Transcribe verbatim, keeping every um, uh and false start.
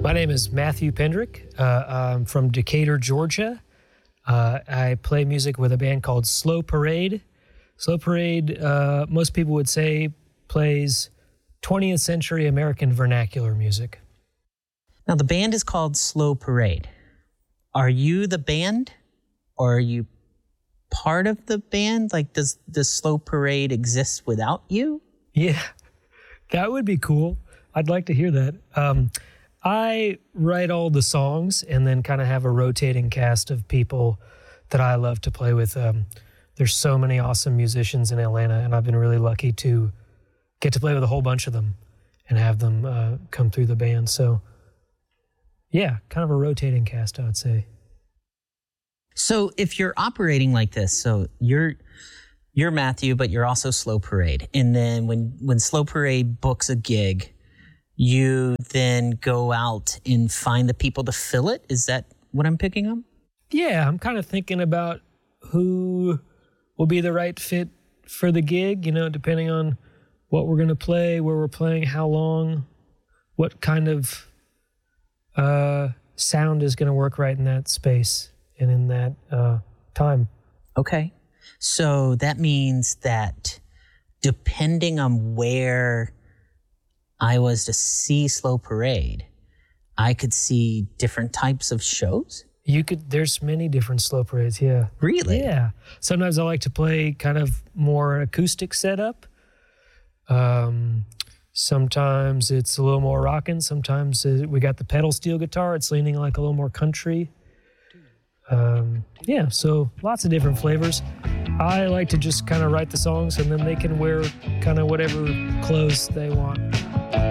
My name is Matthew Pendrick. Uh, I'm from Decatur, Georgia. Uh, I play music with a band called Slow Parade. Slow Parade, uh, most people would say, plays twentieth century American vernacular music. Now, the band is called Slow Parade. Are you the band, or are you part of the band? Like, does the Slow Parade exist without you? Yeah, that would be cool. I'd like to hear that. Um, I write all the songs and then kind of have a rotating cast of people that I love to play with. Um, there's so many awesome musicians in Atlanta, and I've been really lucky to get to play with a whole bunch of them and have them uh, come through the band. So, yeah, kind of a rotating cast, I would say. So if you're operating like this, so you're you're Matthew, but you're also Slow Parade. And then when, when Slow Parade books a gig, you then go out and find the people to fill it? Is that what I'm picking up? Yeah, I'm kind of thinking about who will be the right fit for the gig, you know, depending on what we're going to play, where we're playing, how long, what kind of uh, sound is going to work right in that space and in that uh, time. Okay. So that means that depending on where I was to see Slow Parade, I could see different types of shows? You could, there's many different Slow Parades, yeah. Really? Yeah. Sometimes I like to play kind of more acoustic setup. Um, sometimes it's a little more rockin'. Sometimes we got the pedal steel guitar. It's leaning like a little more country. Um, yeah, so lots of different flavors. I like to just kind of write the songs and then they can wear kind of whatever clothes they want.